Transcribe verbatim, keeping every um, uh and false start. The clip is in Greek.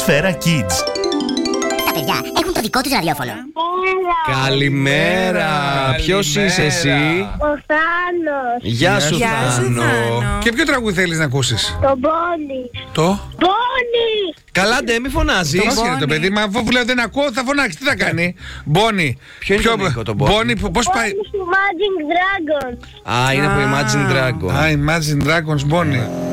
Σφαίρα Kids. Τα παιδιά έχουν το δικό τους ραδιόφωνο. Καλημέρα. Ποιος είσαι εσύ? Ο Θάνος. Γεια σου, Γεια σου, Θάνο. Θάνο. Και ποιο τραγούδι θέλεις να ακούσεις? Το Μπόνι. Το? Μπόνι. Καλά, ντε, μη φωνάζεις. Πώς είναι το παιδί, μα αφού λέω δεν ακούω θα φωνάξει, τι θα κάνει? Μπόνι. Ποιο είναι το Νίκο, το Μπόνι? Μπόνι, πώς πάει? Μπόνι του Imagine Dragons. Α, είναι από Imagine Dragon. Α, Imagine Dragons, Μπόνι.